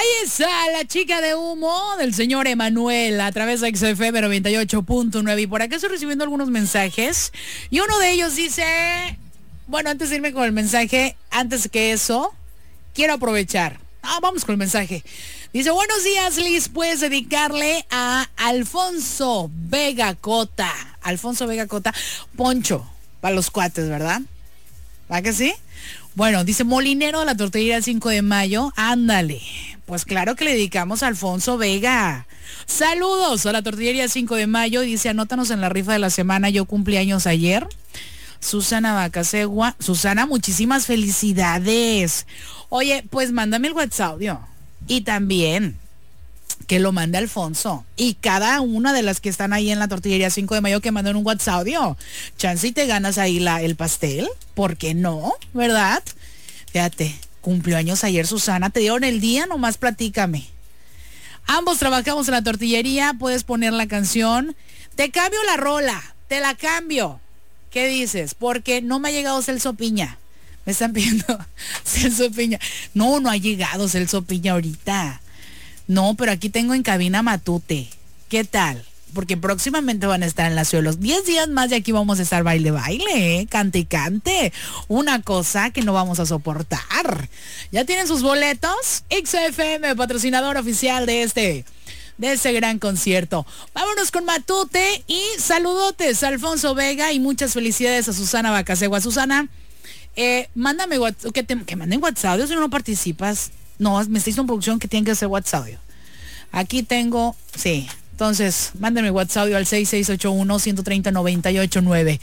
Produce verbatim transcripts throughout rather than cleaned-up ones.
Ahí está la chica de humo del señor Emanuel a través de X F M noventa y ocho punto nueve. Y por acá estoy recibiendo algunos mensajes. Y uno de ellos dice... Bueno, antes de irme con el mensaje, antes que eso, quiero aprovechar. Ah, vamos con el mensaje. Dice, buenos días, Liz. Puedes dedicarle a Alfonso Vega Cota. Alfonso Vega Cota. Poncho, para los cuates, ¿verdad? ¿Va que sí? Bueno, dice, molinero de la tortillería cinco de mayo. Ándale. Pues claro que le dedicamos a Alfonso Vega. Saludos a la tortillería cinco de mayo. Dice, anótanos en la rifa de la semana. Yo cumplí años ayer. Susana Bacasegua. Susana, muchísimas felicidades. Oye, pues mándame el WhatsApp, audio. Y también que lo mande Alfonso. Y cada una de las que están ahí en la tortillería cinco de mayo que manden un WhatsApp, audio. Chance y te ganas ahí la, el pastel. ¿Por qué no? ¿Verdad? Fíjate, cumplió años ayer Susana. ¿Te dieron el día? Nomás platícame. Ambos trabajamos en la tortillería. Puedes poner la canción. Te cambio la rola. Te la cambio. ¿Qué dices? Porque no me ha llegado Celso Piña. Me están pidiendo Celso Piña. No, no ha llegado Celso Piña ahorita. No, pero aquí tengo en cabina Matute. ¿Qué tal? Porque próximamente van a estar en la ciudad. Los diez días más de aquí vamos a estar baile, baile, ¿eh? Cante y cante. Una cosa que no vamos a soportar. ¿Ya tienen sus boletos? X F M, patrocinador oficial de este... de ese gran concierto. Vámonos con Matute y saludotes a Alfonso Vega y muchas felicidades a Susana Bacasegua. Susana, eh, mándame WhatsApp, que, te, que manden WhatsApp, si no participas. No, me está diciendo en producción que tienen que hacer WhatsApp. Aquí tengo, sí. Entonces, mándenme WhatsApp al seis seis ocho uno, uno tres cero, nueve ocho nueve.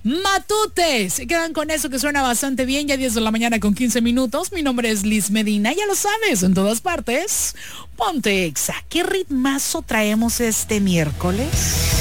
Matute, se quedan con eso que suena bastante bien. Ya diez de la mañana con quince minutos. Mi nombre es Liz Medina, ya lo sabes, en todas partes. Ponte Exa. ¿Qué ritmazo traemos este miércoles?